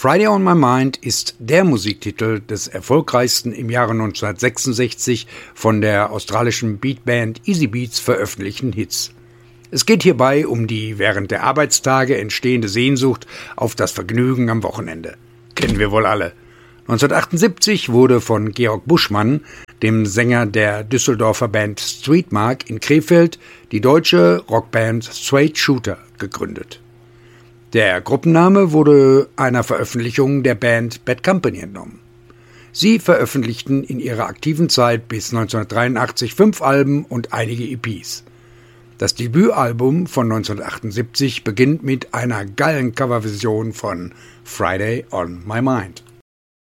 Friday on My Mind ist der Musiktitel des erfolgreichsten im Jahre 1966 von der australischen Beatband Easy Beats veröffentlichten Hits. Es geht hierbei um die während der Arbeitstage entstehende Sehnsucht auf das Vergnügen am Wochenende. Kennen wir wohl alle. 1978 wurde von Georg Buschmann, dem Sänger der Düsseldorfer Band Streetmark in Krefeld, die deutsche Rockband Straight Shooter gegründet. Der Gruppenname wurde einer Veröffentlichung der Band Bad Company entnommen. Sie veröffentlichten in ihrer aktiven Zeit bis 1983 5 Alben und einige EPs. Das Debütalbum von 1978 beginnt mit einer geilen Coverversion von Friday on My Mind.